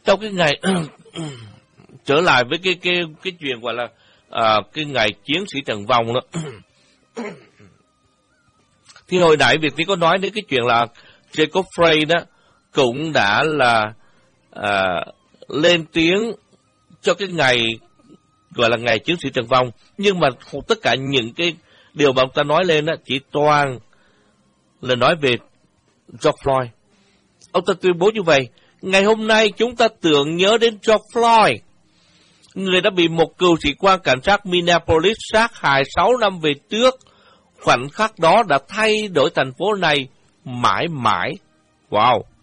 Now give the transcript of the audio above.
trong cái ngày trở lại với cái chuyện gọi là cái ngày chiến sĩ trận vong đó. Thì hồi nãy Việt Tiến có nói đến cái chuyện là Jacob Frey đó cũng đã là lên tiếng cho cái ngày gọi là ngày chiến sĩ trận vong, nhưng mà tất cả những cái điều mà ông ta nói lên đó chỉ toàn là nói về George Floyd. Ông ta tuyên bố như vậy: ngày hôm nay chúng ta tưởng nhớ đến George Floyd, người đã bị một cựu sĩ quan cảnh sát Minneapolis sát hại 6 năm về trước. Khoảnh khắc đó đã thay đổi thành phố này mãi mãi. Wow!